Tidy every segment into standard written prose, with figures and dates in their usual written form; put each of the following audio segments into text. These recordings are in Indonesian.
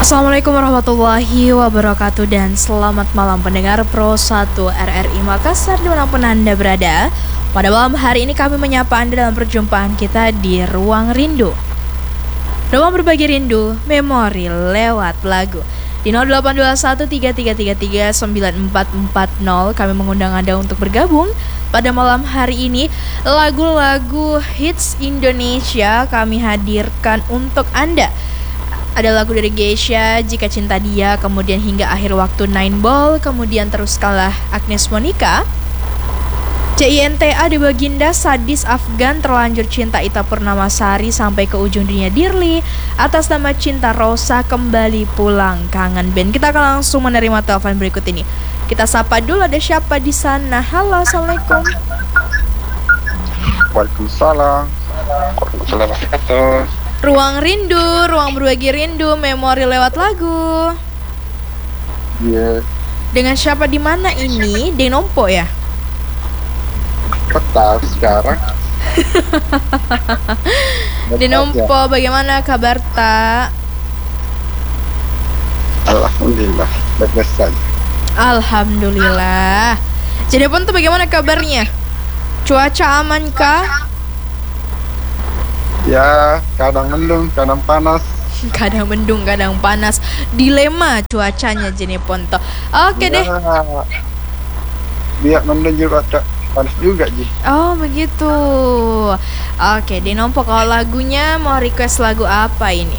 Assalamualaikum warahmatullahi wabarakatuh dan selamat malam pendengar Pro 1 RRI Makassar dimanapun Anda berada. Pada malam hari ini kami menyapa Anda dalam perjumpaan kita di Ruang Rindu. Ruang berbagi rindu, memori lewat lagu. Di 082133339440 kami mengundang Anda untuk bergabung. Pada malam hari ini lagu-lagu hits Indonesia kami hadirkan untuk Anda. Ada lagu dari Geisha, Jika Cinta Dia, kemudian Hingga Akhir Waktu 9 Ball, kemudian Teruskanlah Agnes Monica, CINTA di Baginda, Sadis Afgan, Terlanjur Cinta Ita Purnamasari, Sampai ke Ujung Dunia Dirli, Atas Nama Cinta Rosa, Kembali Pulang Kangen Band. Kita akan langsung menerima telepon berikut ini. Kita sapa dulu, ada siapa di sana? Halo, assalamualaikum. Waalaikumsalam. Waalaikumsalam wabarakatuh. Ruang Rindu, ruang berbagi rindu, memori lewat lagu. Iya. Dengan siapa di mana ini? Denompo ya? Ketas sekarang. Denompo, bagaimana kabar tak? Alhamdulillah, baik saja. Alhamdulillah. Jadi pun tuh bagaimana kabarnya? Cuaca aman kah? Ya, kadang mendung, kadang panas. Kadang mendung, kadang panas. Dilema cuacanya Jeneponto. Oke deh. Biar mendung juga panas juga, Ji. Oh begitu. Oke, Denompo, kalau lagunya mau request lagu apa ini?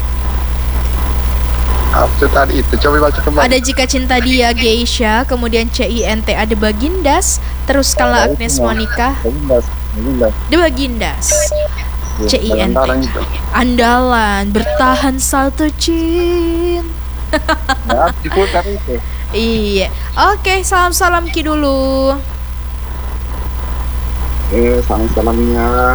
Apa tadi itu? Coba baca kembali. Ada Jika Cinta Dia, Geisha, kemudian CINTA ada Bagindas, Teruskanlah Agnes Monica. The Bagindas. CINTA Andalan, Bertahan Satu Cin. Ya, diputar itu. Iya. Oke, salam-salam Ki dulu. Salam-salamnya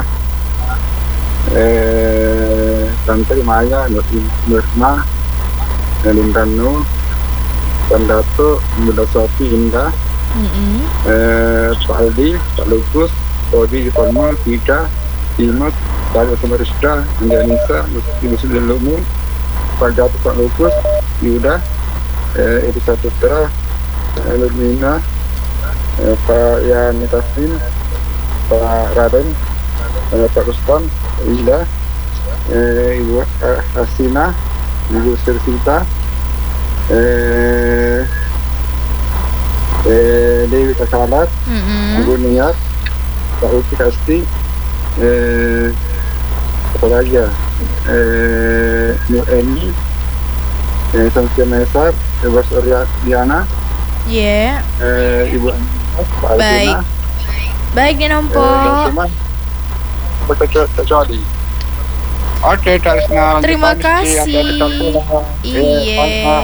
Tante Maya, Nurma, Lindanu, Tandatu, Bunda Sofi, Indah, Pak Aldi, Pak Lukus, Odi, Formal, Ida, Imut, Pak Pemerista, Anjanisa, Ibu Sudilumu, Pak Jatuh, Pak Lukus, Yuda, Elisa Putra, Lumina, Pak Yani Tasmin, Pak Raden, Pak Rustam, Ida, Ibu Hasina, Ibu Sirsita, Dewi Kakalat, Ibu Niat, Pak Uci Kasti, apa lagi ya, Nur Eni, Samsia Mesar, Bebas Diana, Ibu Pak baik. Alvina, Baik Denompo. kecuali. Oke, Karisna. Terima kasih. Iya.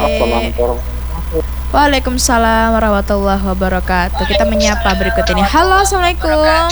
Waalaikumsalam warahmatullahi wabarakatuh. Kita menyapa berikut ini. Halo, assalamualaikum.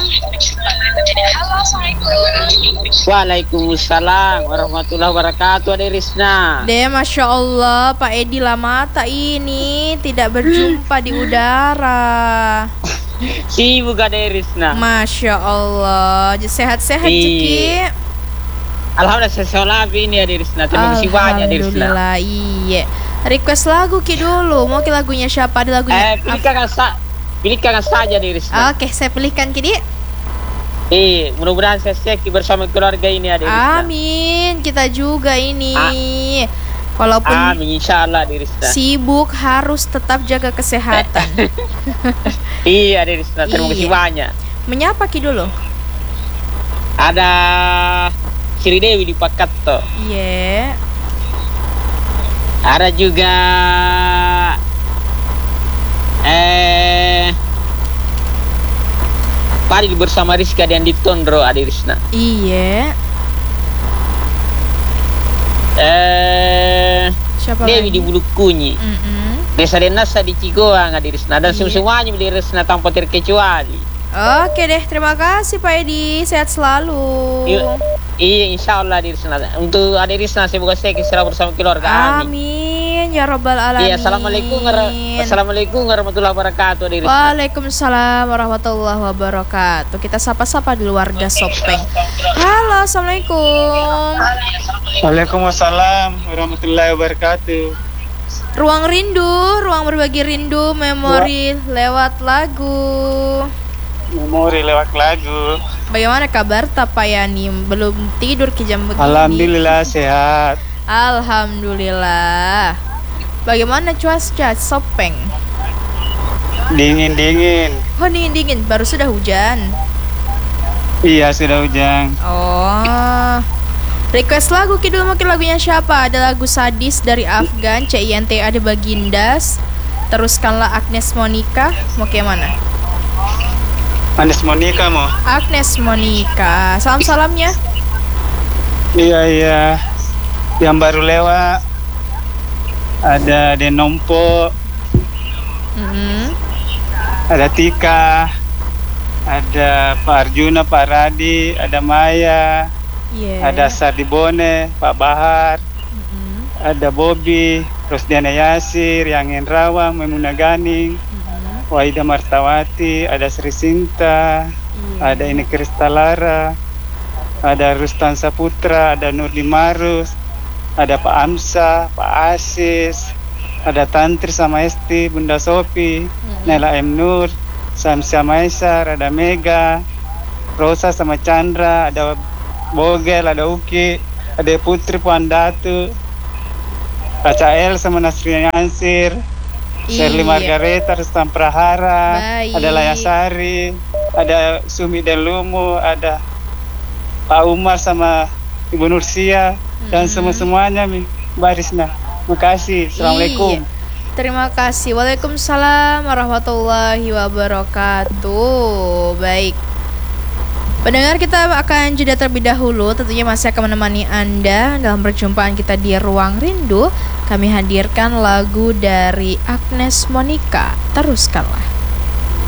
Waalaikumsalam warahmatullahi wabarakatuh. Ade Risna. Masya Allah, Pak Edi lama tak ini tidak berjumpa di udara. Sibuk Ade Risna. Masya Allah, sehat-sehat Ciki. Alhamdulillah sehat ini Ade Risna. Terima kasih banyak Ade Risna. Alhamdulillah, iya. Request lagu Ki dulu. Mau Ki lagunya siapa? Ada lagunya? Pilihkan saja Ade Risna. Oke, saya pilihkan Ki Di. Mudah-mudahan saya seki bersama keluarga ini Ade Risna. Amin, kita juga ini. Walaupun amin, insyaallah Ade Risna. Sibuk harus tetap jaga kesehatan. Iya Ade Risna, terima kasih banyak. Menyapa Ki dulu. Ada Sri Dewi di Pakato. Iya. Ada juga Padi bersama Rizka dan di Tondro Ade Risna. Iya. Siapa Dewi lagi? di Bulukunyi. Desa Denasa di Cigoang Ade Risna. Dan semuanya di Risna tanpa terkecuali. Oke deh, terima kasih Pak Edi. Sehat selalu. Iya, insya Allah Ade Risna. Untuk Ade Risna semoga selalu bersama keluarga. Amin. Amin ya rabbal alamin. Iya, Assalamualaikum warahmatullahi wabarakatuh. Waalaikumsalam warahmatullahi wabarakatuh. Kita sapa-sapa dulu warga Sopeng. Halo, assalamualaikum. Waalaikumsalam warahmatullahi wabarakatuh. Ruang rindu, ruang berbagi rindu, memori lewat lagu. Bagaimana kabar Tapayani? Belum tidur ke jam begini? Alhamdulillah sehat. Alhamdulillah. Bagaimana cuaca Sopeng? Dingin. Oh, dingin. Baru sudah hujan. Iya, sudah hujan. Oh. Request lagu Kidul mungkin lagunya siapa? Ada lagu Sadis dari Afgan, CINT ada Bagindas. Teruskanlah Agnes Monica. Mau kayak mana? Agnes Monica mau? Agnes Monica. Salam-salamnya. Iya. Yang baru lewat ada Denompo, ada Tika, ada Pak Arjuna, Pak Radi, ada Maya, ada Sardibone, Pak Bahar, ada Bobby, Rosdiana Yasir, Yang Rawang, Memuna Ganing, Waida Martawati, ada Sri Sinta, ada Ini Kristalara, ada Rustan Saputra, ada Nurdi Marus, ada Pak Amsa, Pak Asis, ada Tantri sama Esti, Bunda Sofi, Nela M. Nur, Samsia Maisar, ada Mega, Rosa sama Chandra, ada Bogel, ada Uki, ada Putri Puan Datu, Kaca El sama Nasrin Ansir, Shirley Margareta, Rustam Prahara, ada Layasari, ada Sumi Delumu, ada Pak Umar sama Ibu Nursia, dan semuanya Mbak Risna. Makasih. Assalamualaikum. Terima kasih. Waalaikumsalam warahmatullahi wabarakatuh. Baik, pendengar, kita akan jeda terlebih dahulu. Tentunya masih akan menemani Anda dalam perjumpaan kita di Ruang Rindu. Kami hadirkan lagu dari Agnes Monica. Teruskanlah.